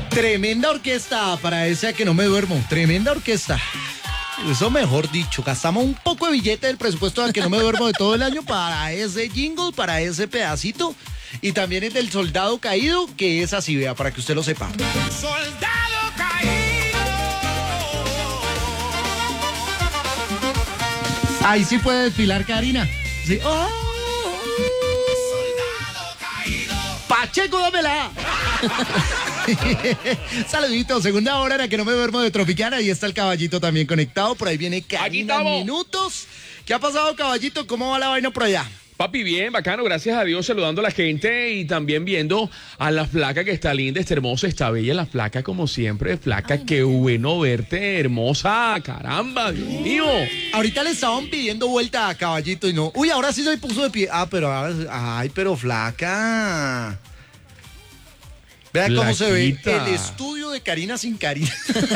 Tremenda orquesta para esa que no me duermo. Tremenda orquesta. Eso mejor dicho, gastamos un poco de billete del presupuesto de que no me duermo de todo el año para ese jingle, para ese pedacito. Y también es del Soldado Caído, que es así, vea, para que usted lo sepa. Soldado caído. Ahí sí puede desfilar Karina. Sí. ¡Oh! Soldado caído. ¡Pacheco, dámela! Saluditos, segunda hora en la que no me duermo de Tropicana. Ahí está el Caballito también conectado. Por ahí viene Karina en minutos. ¿Qué ha pasado, Caballito? ¿Cómo va la vaina por allá? Papi, bien, bacano, gracias a Dios, saludando a la gente y también viendo a la flaca que está linda, está hermosa, está bella, la flaca como siempre, flaca, ay, qué bueno verte, hermosa, caramba, Dios mío. Ahorita le estaban pidiendo vuelta a Caballito y no. Uy, ahora sí se puso de pie. Pero flaca. Vea cómo se ve el estudio de Karina sin Karina.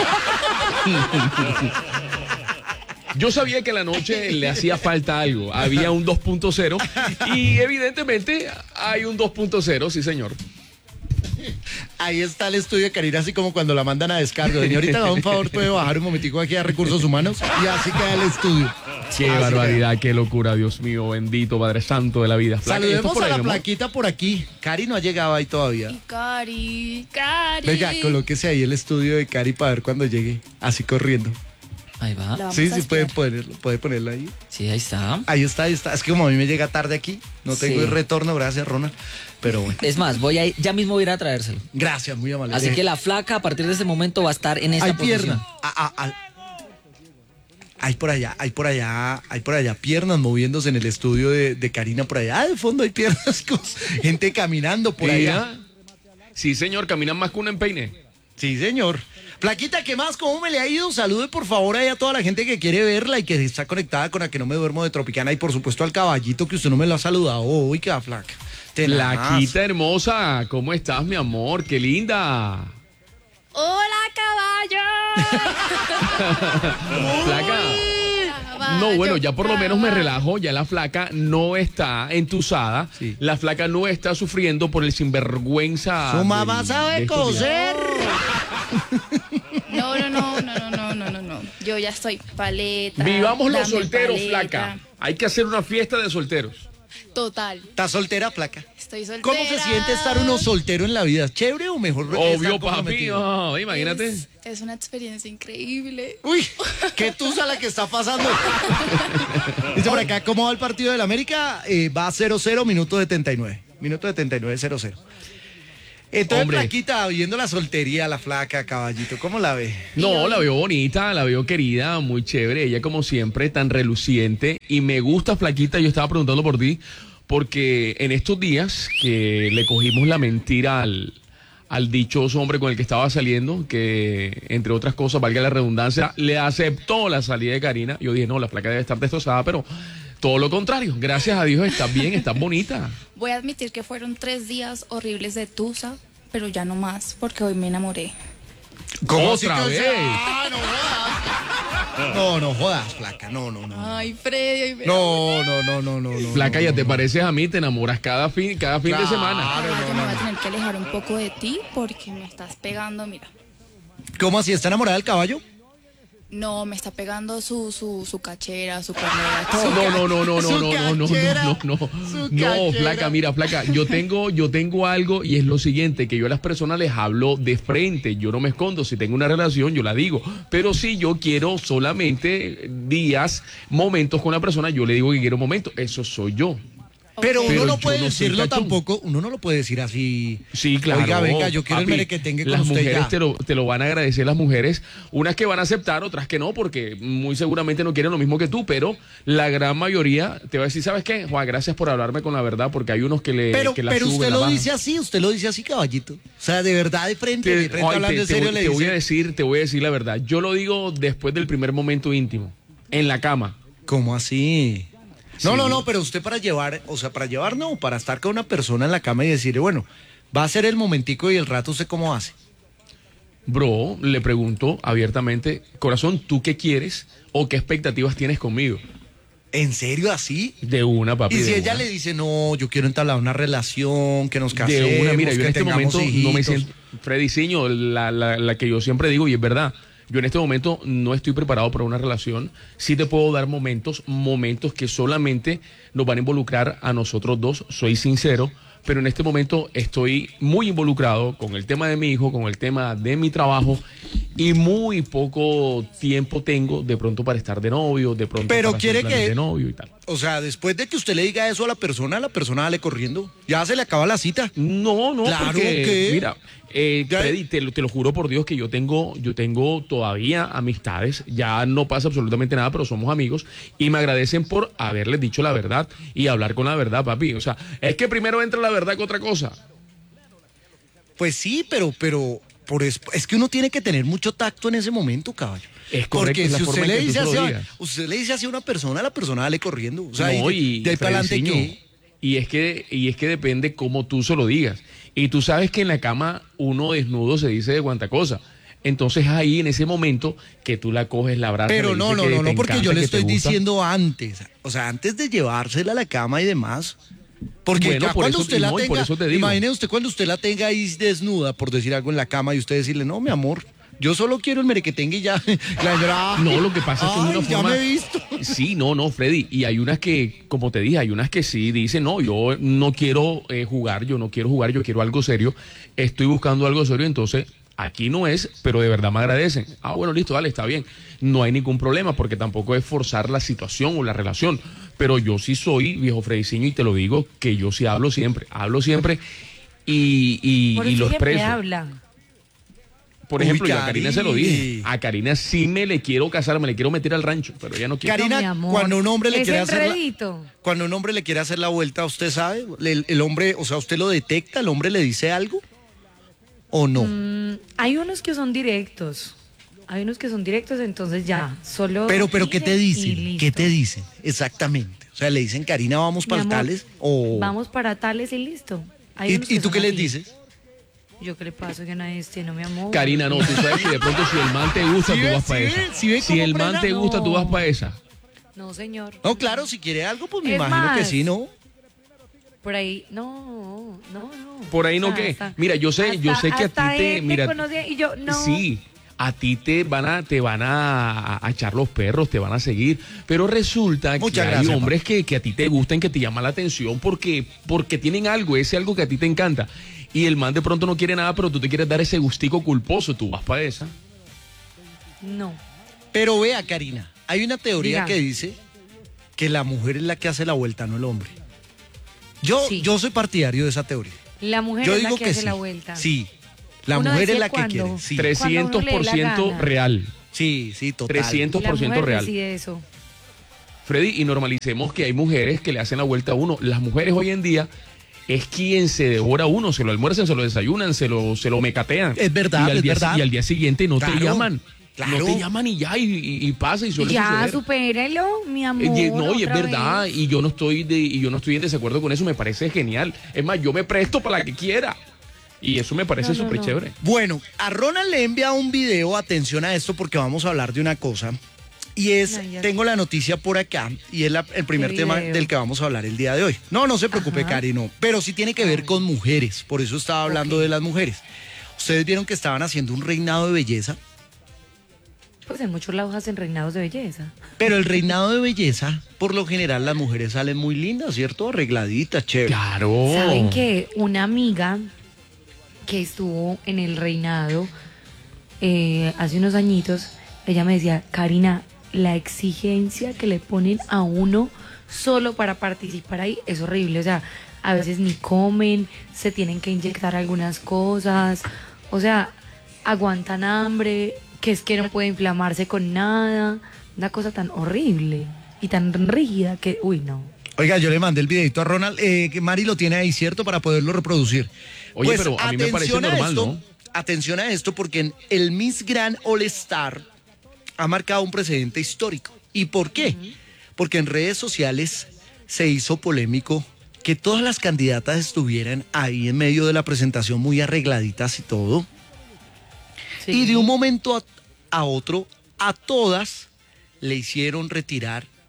Yo sabía que a la noche le hacía falta algo. Había un 2.0 y evidentemente hay un 2.0, sí señor. Ahí está el estudio de Karina, así como cuando la mandan a descargo. Señorita, da un favor, puede bajar un momentico aquí a Recursos Humanos y así queda el estudio. Qué así barbaridad, queda. qué locura, Dios mío, bendito Padre Santo de la vida. Saludemos a la plaquita por aquí. Cari no ha llegado ahí todavía. Y Cari. Venga, colóquese ahí el estudio de Cari para ver cuando llegue, así corriendo. Ahí va. Sí, puede ponerlo ahí. Sí, ahí está. Ahí está. Es que como a mí me llega tarde aquí, no tengo el retorno, gracias, Ronald. Pero bueno. Es más, ya mismo voy a ir a traérselo. Gracias, muy amable. Así que la flaca a partir de ese momento va a estar en esta posición. Pierna. Hay por allá piernas moviéndose en el estudio de Karina por allá. De fondo hay piernas, gente caminando por allá. Sí, señor, caminan más que un empeine. Sí, señor. Plaquita, ¿qué más? ¿Cómo me le ha ido? Salude por favor ahí a toda la gente que quiere verla y que está conectada con la que no me duermo de Tropicana y por supuesto al Caballito que usted no me lo ha saludado. Uy, qué flaca. Flaquita hermosa, ¿cómo estás, mi amor? ¡Qué linda! ¡Hola, caballo! Flaca. No, bueno, ya por lo menos me relajo, ya la flaca no está entusada, sí. La flaca no está sufriendo por el sinvergüenza. Su mamá sabe coser. No. Yo ya estoy paleta. Vivamos los solteros, paleta. flaca. Hay que hacer una fiesta de solteros. Total. ¿Estás soltera, flaca? Estoy soltera. ¿Cómo se siente estar uno soltero en la vida? ¿Chévere o mejor? Obvio, papi. Oh, imagínate. Es una experiencia increíble. Uy, qué tusa la que está pasando. Dice por acá, ¿cómo va el partido del América? Va 0-0, minuto 79. Minuto 79, 0-0. Entonces, hombre, Plaquita, viendo la soltería, la flaca, Caballito, ¿cómo la ve? No, la veo bonita, la veo querida, muy chévere. Ella, como siempre, tan reluciente. Y me gusta, Flaquita, yo estaba preguntando por ti, porque en estos días que le cogimos la mentira al dichoso hombre con el que estaba saliendo, que, entre otras cosas, valga la redundancia, le aceptó la salida de Karina. Yo dije, no, la flaca debe estar destrozada, pero todo lo contrario. Gracias a Dios, estás bien, estás bonita. Voy a admitir que fueron 3 días horribles de tusa, pero ya no más, porque hoy me enamoré. ¿Cómo otra vez? No jodas, flaca, no. Ay, Freddy. No. Flaca, ya te pareces a mí, te enamoras cada fin de semana. Yo me voy a tener que alejar un poco de ti porque me estás pegando, mira. ¿Cómo así? ¿Está enamorada del caballo? No, me está pegando su cachera, su cornera. No, flaca, mira, flaca, yo tengo algo y es lo siguiente, que yo a las personas les hablo de frente, yo no me escondo, si tengo una relación yo la digo, pero si yo quiero solamente días, momentos con la persona, yo le digo que quiero momentos, eso soy yo. Pero uno no puede decirlo tampoco, uno no lo puede decir así. Sí, claro. Oiga, venga, yo quiero el merequetengue con las usted mujeres ya. te lo van a agradecer las mujeres, unas que van a aceptar, otras que no, porque muy seguramente no quieren lo mismo que tú, pero la gran mayoría te va a decir, ¿sabes qué? Juan, gracias por hablarme con la verdad, porque hay unos que la pero suben, usted lo dice así, Caballito. O sea, de verdad, de frente hablando en serio, le dice. Te voy a decir la verdad. Yo lo digo después del primer momento íntimo, en la cama. ¿Cómo así? Sí. No, pero usted para llevar no, para estar con una persona en la cama y decirle, bueno, va a ser el momentico y el rato, ¿usted cómo hace? Bro, le pregunto abiertamente, corazón, ¿tú qué quieres o qué expectativas tienes conmigo? ¿En serio así? De una, papi. Y si ella le dice, no, yo quiero entablar una relación, que nos casemos, de una, mira, yo en este momento Freddy Ciño, la que yo siempre digo, y es verdad. Yo en este momento no estoy preparado para una relación. Sí te puedo dar momentos que solamente nos van a involucrar a nosotros dos. Soy sincero, pero en este momento estoy muy involucrado con el tema de mi hijo, con el tema de mi trabajo y muy poco tiempo tengo de pronto para estar de novio, de pronto Pero para hacer quiere planes que- de novio y tal. O sea, después de que usted le diga eso a la persona sale corriendo. Ya se le acaba la cita. No, Claro porque, que- mira, Ya- Freddy, te lo juro por Dios que yo tengo todavía amistades, ya no pasa absolutamente nada, pero somos amigos y me agradecen por haberles dicho la verdad y hablar con la verdad, papi. O sea, es que primero entra la verdad que otra cosa. Pues sí, pero es que uno tiene que tener mucho tacto en ese momento, caballo. Es correcto, Porque es la si forma usted en le que tú dice se lo hacia, digas. usted le dice hacia una persona, la persona sale corriendo. O sea, No, de ahí para adelante, Frediciño, ¿qué? y es que depende cómo tú se lo digas. Y tú sabes que en la cama uno desnudo se dice de cuanta cosa. Entonces ahí en ese momento que tú la coges, la abrazas. Pero le no, dices que te porque encanta, yo le que te estoy gusta. diciendo antes. O sea, antes de llevársela a la cama y demás. Porque Bueno, ya por cuando eso- usted la no, y por tenga, eso te digo. imagine usted cuando usted la tenga ahí desnuda, por decir algo en la cama, y usted decirle, no, mi amor, yo solo quiero el merequetengue y ya. La señora, No, lo que pasa es que es "Ay, una ya forma... me he visto. Sí, no, Freddy. Y hay unas que, como te dije, hay unas que sí dicen, no, yo no quiero jugar, yo quiero algo serio. Estoy buscando algo serio, entonces aquí no es, pero de verdad me agradecen. Ah, bueno, listo, dale, está bien. No hay ningún problema, porque tampoco es forzar la situación o la relación. Pero yo sí soy, viejo Frediciño, y te lo digo, que yo sí hablo siempre y Por y eso lo siempre expreso. habla. Por Uy, ejemplo, yo a Karina se lo dije. Cari. A Karina sí me le quiero casar, me le quiero meter al rancho, pero ella no quiere. Karina, No, mi amor. cuando un hombre le Ese quiere hacer la, enredito. cuando un hombre le quiere hacer la vuelta, ¿usted sabe? El hombre, o sea, ¿usted lo detecta? ¿El hombre le dice algo? ¿O no? Hay unos que son directos. Entonces ya, solo. Pero ¿qué te dicen y dicen? listo. ¿Qué te dicen? Exactamente. O sea, le dicen, Karina, vamos Mi para amor, tales. O... Vamos para tales y listo. Hay unos ¿Y que tú son qué les así. dices? Yo qué le paso que nadie esté, no mi amor. Karina, no, tú sabes que de pronto si el man te gusta, ¿Sí tú ve? vas para ¿Sí esa. ve? ¿Sí ve Si cómo el man frena? te gusta, tú vas No. para esa. No, señor. No, claro, si quiere algo, pues me Es imagino que más, sí, ¿no? Por ahí, no. Por ahí no, O sea, ¿qué? hasta- Mira, yo sé que a hasta ti te... él me Mira, conocía y yo, no. sí, a ti te van a echar los perros, te van a seguir, pero resulta Muchas que gracias, hay hombres que a ti te gustan, que te llaman la atención porque tienen algo, ese algo que a ti te encanta. Y el man de pronto no quiere nada, pero tú te quieres dar ese gustico culposo, tú vas para esa. No. Pero vea, Karina, hay una teoría Diga. que dice que la mujer es la que hace la vuelta, no el hombre. Sí. Yo soy partidario de esa teoría. La mujer Yo es la digo que que hace sí. la vuelta. Sí, la Uno mujer es decide la que cuándo. quiere. Sí, Cuando uno le dé la 300% gana. real. sí, total. 300% La mujer real. decide eso. Freddy, y normalicemos que hay mujeres que le hacen la vuelta a uno. Las mujeres hoy en día es quien se devora a uno, se lo almuerzan, se lo desayunan, se lo mecatean. Es verdad, y al es día, verdad. Y al día siguiente no Claro, te llaman. claro. No te llaman y ya, y pasa y suele Ya, suceder. supéralo, mi amor. No, y es otra verdad, vez. y yo no estoy en desacuerdo con eso, me parece genial. Es más, yo me presto para la que quiera. Y eso me parece No, no, súper no. chévere. Bueno, a Ronald le he enviado un video, atención a esto porque vamos a hablar de una cosa. Y es, Ay, ya tengo la noticia por acá y es el primer ¿Qué tema video? del que vamos a hablar el día de hoy. No se preocupe, Ajá. Cari, no. Pero sí tiene que ver con mujeres, por eso estaba hablando Ok. de las mujeres. Ustedes vieron que estaban haciendo un reinado de belleza, Pues en muchos lados hacen reinados de belleza. pero el reinado de belleza, por lo general las mujeres salen muy lindas, ¿cierto? Arregladitas, chévere. Claro. ¿Saben que una amiga que estuvo en el reinado hace unos añitos, ella me decía, Karina, la exigencia que le ponen a uno solo para participar ahí es horrible. O sea, a veces ni comen, se tienen que inyectar algunas cosas, o sea, aguantan hambre, que es que no puede inflamarse con nada, una cosa tan horrible y tan rígida que, uy, no. Oiga, yo le mandé el videito a Ronald, que Mari lo tiene ahí, ¿cierto? Para poderlo reproducir. Oye, pero a mí me parece atención normal, esto, ¿no? Atención a esto, porque en el Miss Grand All Star ha marcado un precedente histórico. ¿Y por qué? Porque en redes sociales se hizo polémico que todas las candidatas estuvieran ahí en medio de la presentación muy arregladitas y todo. Sí. Y de un momento a otro, a todas le hicieron retirar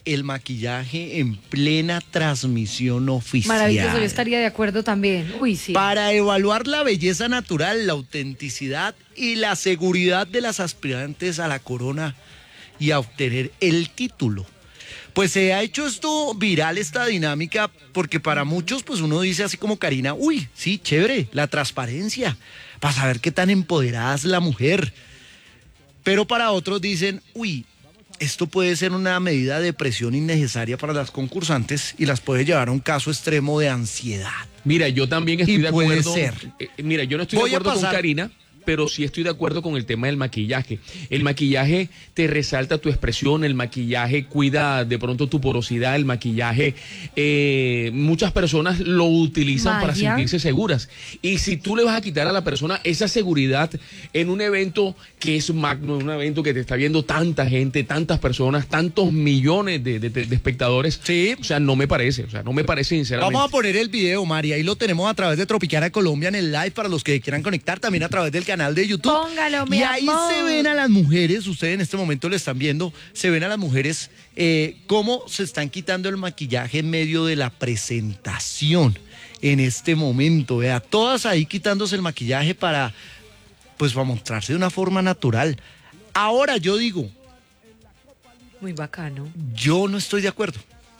el maquillaje en plena transmisión oficial. Maravilloso, yo estaría de acuerdo también. Uy, sí. Para evaluar la belleza natural, la autenticidad y la seguridad de las aspirantes a la corona y a obtener el título. Pues se ha hecho esto viral, esta dinámica, porque para muchos, pues uno dice así como Karina, uy, sí, chévere, la transparencia, para saber qué tan empoderada es la mujer. Pero para otros dicen, uy, esto puede ser una medida de presión innecesaria para las concursantes y las puede llevar a un caso extremo de ansiedad. Mira, yo también estoy Y de puede acuerdo. ser. Mira, yo no estoy Voy de a acuerdo con pasar- Karina, pero sí estoy de acuerdo con el tema del maquillaje. El maquillaje te resalta tu expresión, el maquillaje cuida de pronto tu porosidad, el maquillaje, muchas personas lo utilizan para Magia. sentirse seguras. Y si tú le vas a quitar a la persona esa seguridad en un evento que es magno, en un evento que te está viendo tanta gente, tantas personas, tantos millones de espectadores, Sí. o sea, no me parece, sinceramente. Vamos a poner el video, María, ahí lo tenemos a través de Tropicana Colombia en el live para los que quieran conectar, también a través del canal de YouTube. Póngalo, mi y ahí amor. se ven a las mujeres, ustedes en este momento lo están viendo, se ven a las mujeres cómo se están quitando el maquillaje en medio de la presentación en este momento, vea, todas ahí quitándose el maquillaje para mostrarse de una forma natural. Ahora yo digo, Muy bacano. yo no estoy de acuerdo.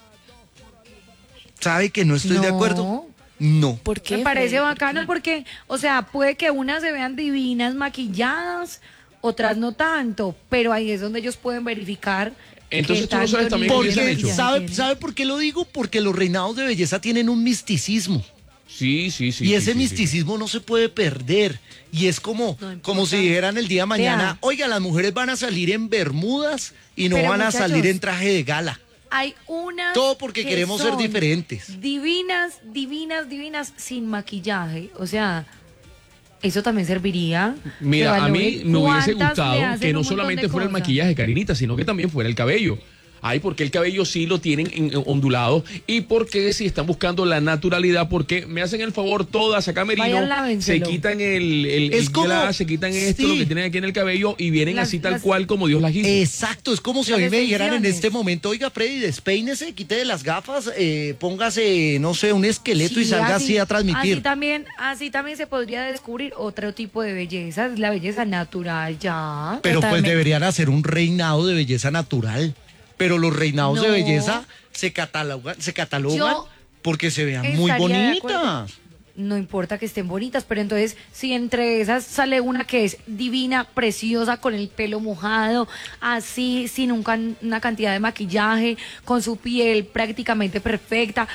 ¿Sabe que no estoy de No. acuerdo? No. ¿Por qué? Me parece Freddy? bacano porque, o sea, puede que unas se vean divinas, maquilladas, otras no tanto, pero ahí es donde ellos pueden verificar. Entonces qué tú no sabes tanto también nivel qué hubiesen de hecho. maquillaje ¿Sabe, tienen. ¿Sabe por qué lo digo? Porque los reinados de belleza tienen un misticismo. Sí. Y ese sí. misticismo no se puede perder. Y es como, No importa. como si dijeran el día de mañana, Vea. oiga, las mujeres van a salir en bermudas y no Pero, van a muchachos, salir en traje de gala. Hay unas. Todo porque que queremos ser son diferentes. Divinas, sin maquillaje. O sea, eso también serviría. Mira, que a mí valoren me hubiese cuántas le gustado hacen que no un montón solamente de fuera el cosas. maquillaje, Karinita, sino que también fuera el cabello. Ay, porque el cabello sí lo tienen ondulado y porque si están buscando la naturalidad, porque me hacen el favor todas acá Merino, Vayan, se lávenselo. quitan el Es como- glass, se quitan esto, sí. lo que tienen aquí en el cabello y vienen Las- así tal las- cual como Dios las hizo. Exacto, es como si a Las mí me dijeran en extensiones. este momento, oiga, Freddy, despeínese, quite las gafas, póngase, no sé, un esqueleto y Sí, salga así a transmitir. Así también se podría descubrir otro tipo de belleza, es la belleza natural ya. Pero pues Totalmente. deberían hacer un reinado de belleza natural. Pero los reinados de No. belleza se catalogan Yo porque se vean muy estaría de acuerdo. bonitas. No importa que estén bonitas, pero entonces si entre esas sale una que es divina, preciosa, con el pelo mojado, así, sin una cantidad de maquillaje, con su piel prácticamente perfecta,